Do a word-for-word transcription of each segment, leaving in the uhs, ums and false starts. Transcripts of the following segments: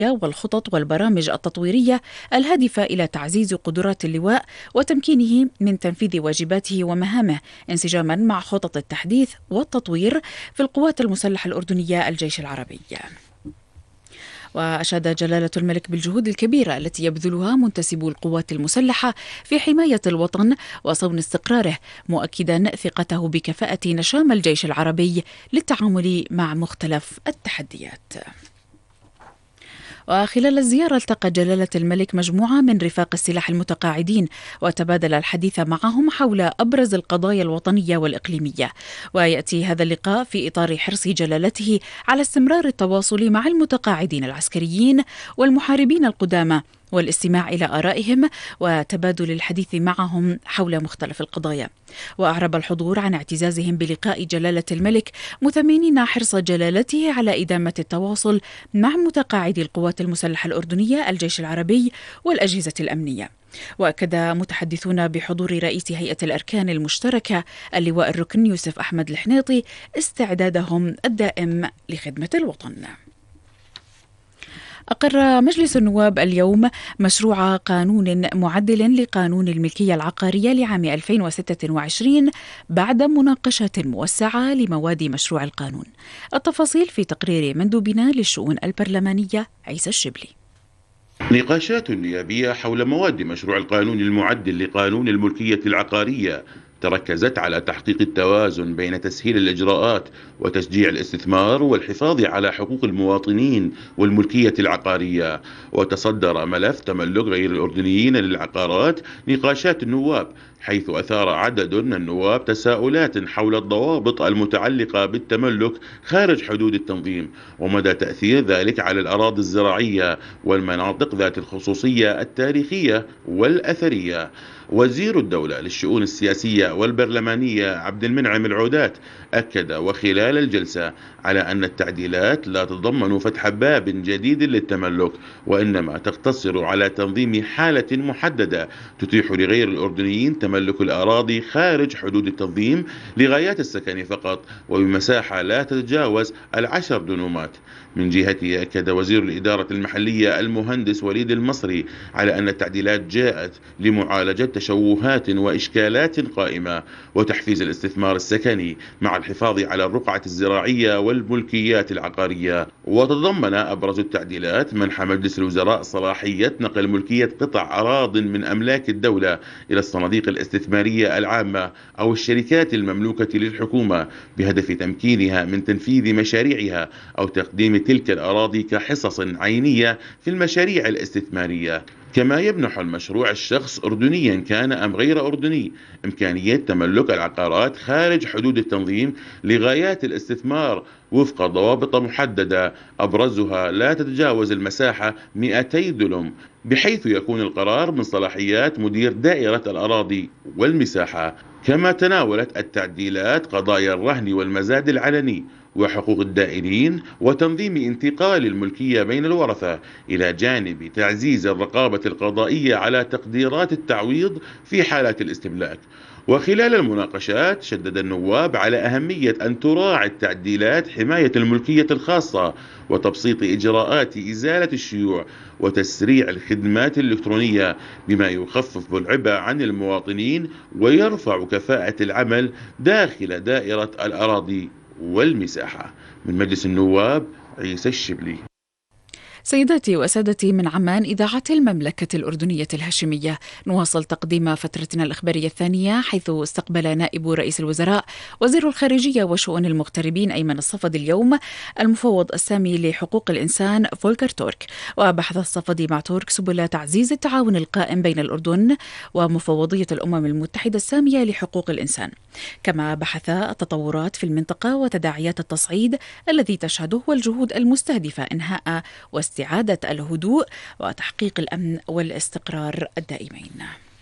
والخطط والبرامج التطويرية الهادفة إلى تعزيز قدرات اللواء وتمكينه من تنفيذ واجباته ومهامه انسجاما مع خطط التحديث والتطوير في القوات المسلحة الأردنية الجيش العربي. وأشاد جلالة الملك بالجهود الكبيرة التي يبذلها منتسبو القوات المسلحة في حماية الوطن وصون استقراره، مؤكدا ثقته بكفاءة نشام الجيش العربي للتعامل مع مختلف التحديات. وخلال الزيارة التقى جلالة الملك مجموعة من رفاق السلاح المتقاعدين وتبادل الحديث معهم حول أبرز القضايا الوطنية والإقليمية. ويأتي هذا اللقاء في إطار حرص جلالته على استمرار التواصل مع المتقاعدين العسكريين والمحاربين القدامى والاستماع إلى آرائهم وتبادل الحديث معهم حول مختلف القضايا. وأعرب الحضور عن اعتزازهم بلقاء جلالة الملك، مثمنين حرص جلالته على إدامة التواصل مع متقاعدي القوات المسلحة الأردنية الجيش العربي والأجهزة الأمنية. وأكد متحدثون بحضور رئيس هيئة الأركان المشتركة اللواء الركن يوسف أحمد الحنيطي استعدادهم الدائم لخدمة الوطن. أقر مجلس النواب اليوم مشروع قانون معدل لقانون الملكية العقارية لعام ألفين وستة وعشرين بعد مناقشة موسعة لمواد مشروع القانون. التفاصيل في تقرير مندوبنا للشؤون البرلمانية عيسى الشبلي. نقاشات نيابية حول مواد مشروع القانون المعدل لقانون الملكية العقارية تركزت على تحقيق التوازن بين تسهيل الإجراءات وتشجيع الاستثمار والحفاظ على حقوق المواطنين والملكية العقارية. وتصدر ملف تملك غير الأردنيين للعقارات نقاشات النواب، حيث أثار عدد من النواب تساؤلات حول الضوابط المتعلقة بالتملك خارج حدود التنظيم ومدى تأثير ذلك على الأراضي الزراعية والمناطق ذات الخصوصية التاريخية والأثرية. وزير الدولة للشؤون السياسية والبرلمانية عبد المنعم العودات أكد وخلال الجلسة على أن التعديلات لا تتضمن فتح باب جديد للتملك، وإنما تقتصر على تنظيم حالة محددة تتيح لغير الأردنيين تملك الأراضي خارج حدود التنظيم لغايات السكن فقط وبمساحة لا تتجاوز العشر دنومات. من جهته أكد وزير الإدارة المحلية المهندس وليد المصري على أن التعديلات جاءت لمعالجة تشوهات وإشكالات قائمة وتحفيز الاستثمار السكني مع الحفاظ على الرقعة الزراعية والملكيات العقارية. وتضمن أبرز التعديلات منح مجلس الوزراء صلاحية نقل ملكية قطع أراضٍ من أملاك الدولة إلى الصناديق الاستثمارية العامة أو الشركات المملوكة للحكومة بهدف تمكينها من تنفيذ مشاريعها أو تقديم تلك الأراضي كحصص عينية في المشاريع الاستثمارية. كما يمنح المشروع الشخص أردنيا كان أم غير أردني إمكانية تملك العقارات خارج حدود التنظيم لغايات الاستثمار وفق ضوابط محددة، أبرزها لا تتجاوز المساحة مئتي دلم، بحيث يكون القرار من صلاحيات مدير دائرة الأراضي والمساحة. كما تناولت التعديلات قضايا الرهن والمزاد العلني وحقوق الدائنين وتنظيم انتقال الملكية بين الورثة، إلى جانب تعزيز الرقابة القضائية على تقديرات التعويض في حالات الاستملاك. وخلال المناقشات شدد النواب على أهمية أن تراعي التعديلات حماية الملكية الخاصة وتبسيط إجراءات إزالة الشيوع وتسريع الخدمات الإلكترونية بما يخفف العبء عن المواطنين ويرفع كفاءة العمل داخل دائرة الأراضي والمساحة. من مجلس النواب عيسى الشبلي. سيداتي وسادتي، من عمان إذاعة المملكة الأردنية الهاشمية، نواصل تقديم فترتنا الإخبارية الثانية، حيث استقبل نائب رئيس الوزراء وزير الخارجية وشؤون المغتربين أيمن الصفدي اليوم المفوض السامي لحقوق الإنسان فولكر تورك. وبحث الصفدي مع تورك سبل تعزيز التعاون القائم بين الأردن ومفوضية الأمم المتحدة السامية لحقوق الإنسان. كما بحث التطورات في المنطقة وتداعيات التصعيد الذي تشهده والجهود المستهدفة إنهاء واستعادة الهدوء وتحقيق الأمن والاستقرار الدائمين.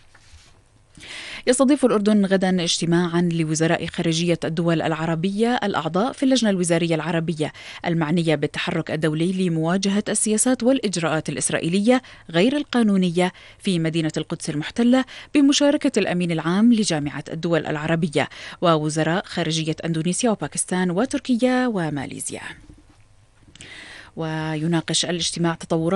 يستضيف الأردن غدا اجتماعا لوزراء خارجية الدول العربية الأعضاء في اللجنة الوزارية العربية المعنية بالتحرك الدولي لمواجهة السياسات والإجراءات الإسرائيلية غير القانونية في مدينة القدس المحتلة بمشاركة الأمين العام لجامعة الدول العربية ووزراء خارجية أندونيسيا وباكستان وتركيا وماليزيا. ويناقش الاجتماع تطورات